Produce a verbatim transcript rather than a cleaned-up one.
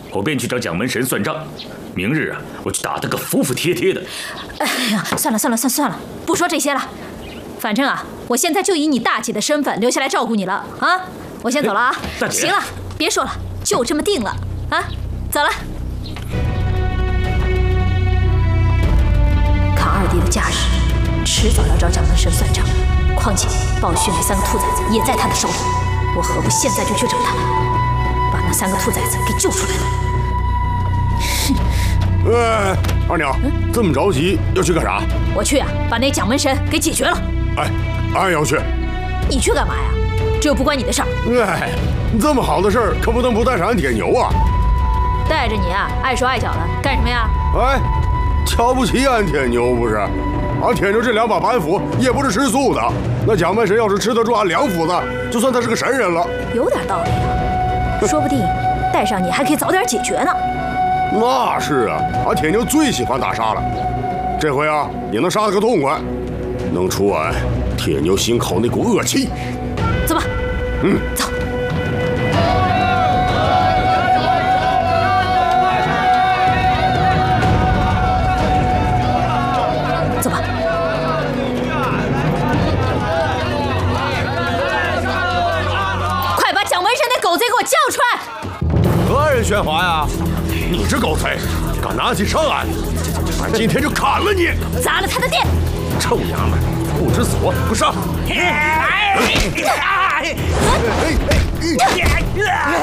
我便去找蒋门神算账。明日啊，我去打他个服服帖帖的。 哎呀，算了算了算算了，不说这些了。反正啊，我现在就以你大姐的身份留下来照顾你了啊！我先走了啊。 大姐， 行了，别说了，就这么定了啊！走了。卡二弟的家事，迟早要找蒋门神算账。况且鲍旭那三个兔崽子也在他的手里，我何不现在就去找他，把那三个兔崽子给救出来了？ 哼！哎，二娘，嗯、这么着急要去干啥？ 我去啊，把那蒋门神给解决了。 哎，俺也要去。 你去干嘛呀？这又不关你的事儿。 哎，这么好的事儿可不能不带上俺铁牛啊！ 带着你啊，碍手碍脚的干什么呀？ 哎，瞧不起俺铁牛不是？俺铁牛这两把板斧也不是吃素的。那蒋门神要是吃得住俺两斧子，就算他是个神人了。 有点道理啊，说不定带上你还可以早点解决呢。 那是啊，俺铁牛最喜欢打杀了。这回啊，也能杀得个痛快，能除俺铁牛心口那股恶气。 走吧。 嗯， 走。走吧。快把蒋门神那狗贼给我叫出来！ 何人喧哗呀？你这狗贼，敢拿起上岸，俺今天就砍了你！ 砸了他的店！ 臭娘们，不知死活，给我上！哎哎哎哎哎！